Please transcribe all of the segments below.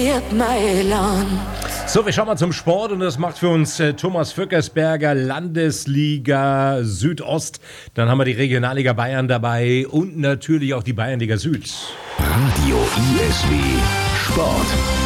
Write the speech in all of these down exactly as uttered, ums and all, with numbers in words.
So, wir schauen mal zum Sport und das macht für uns äh, Thomas Vöckersberger, Landesliga Südost. Dann haben wir die Regionalliga Bayern dabei und natürlich auch die Bayernliga Süd. Radio I S W Sport.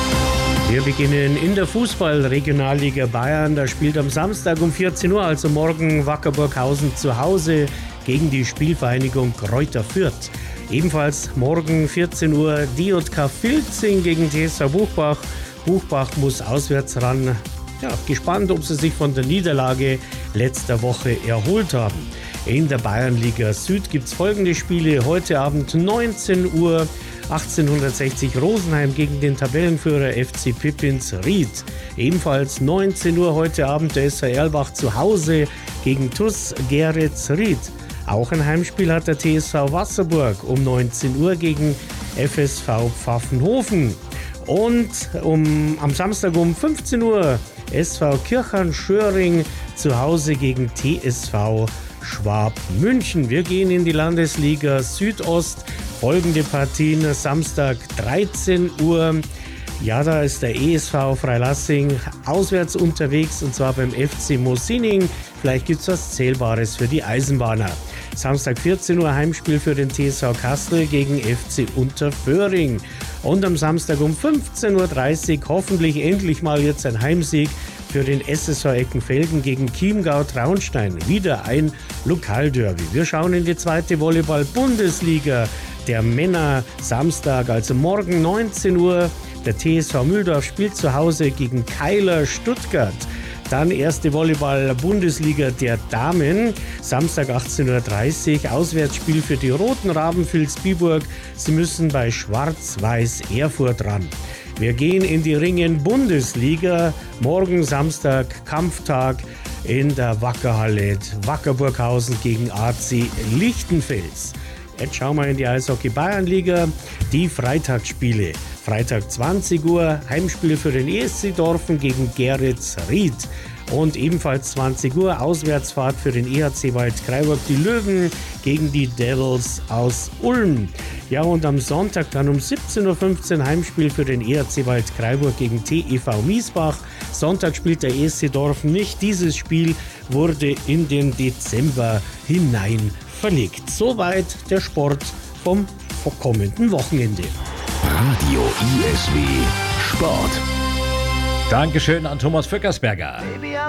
Wir beginnen in der Fußball-Regionalliga Bayern. Da spielt am Samstag um vierzehn Uhr, also morgen, Wacker Burghausen zu Hause gegen die Spielvereinigung Greuther Fürth. Ebenfalls morgen vierzehn Uhr D J K Filzing gegen T S V Buchbach. Buchbach muss auswärts ran. Ja, gespannt, ob sie sich von der Niederlage letzter Woche erholt haben. In der Bayernliga Süd gibt es folgende Spiele. Heute Abend neunzehn Uhr, achtzehnhundertsechzig Rosenheim gegen den Tabellenführer F C Pippins Ried. Ebenfalls neunzehn Uhr heute Abend der S V Erlbach zu Hause gegen T U S Geretz Ried. Auch ein Heimspiel hat der T S V Wasserburg um neunzehn Uhr gegen F S V Pfaffenhofen. Und um, am Samstag um fünfzehn Uhr S V Kirchern-Schöring zu Hause gegen T S V Schwab München. Wir gehen in die Landesliga Südost. Folgende Partien: Samstag dreizehn Uhr. Ja, da ist der E S V Freilassing auswärts unterwegs und zwar beim F C Mosinning. Vielleicht gibt es was Zählbares für die Eisenbahner. Samstag vierzehn Uhr Heimspiel für den T S V Kastel gegen F C Unterföhring. Und am Samstag um fünfzehn Uhr dreißig hoffentlich endlich mal jetzt ein Heimsieg für den S S V Eckenfelden gegen Chiemgau Traunstein. Wieder ein Lokalderby. Wir schauen in die zweite Volleyball-Bundesliga der Männer. Samstag, also morgen neunzehn Uhr. Der T S V Mühldorf spielt zu Hause gegen Keiler Stuttgart. Dann erste Volleyball-Bundesliga der Damen. Samstag achtzehn Uhr dreißig. Auswärtsspiel für die Roten Raben Vilsbiburg. Sie müssen bei Schwarz-Weiß Erfurt ran. Wir gehen in die Ringen-Bundesliga. Morgen Samstag Kampftag in der Wackerhalle. Wacker Burghausen gegen A C Lichtenfels. Jetzt schauen wir in die Eishockey-Bayernliga. Die Freitagsspiele. Freitag zwanzig Uhr, Heimspiel für den E S C Dorfen gegen Geretz Ried. Und ebenfalls zwanzig Uhr, Auswärtsfahrt für den E H C Waldkraiburg, die Löwen gegen die Devils aus Ulm. Ja, und am Sonntag dann um siebzehn Uhr fünfzehn Heimspiel für den E H C Waldkraiburg gegen T E V Miesbach. Sonntag spielt der E S C Dorfen nicht. Dieses Spiel wurde in den Dezember hinein verlegt. Soweit der Sport vom kommenden Wochenende. Radio I S W Sport. Dankeschön an Thomas Vöckersberger.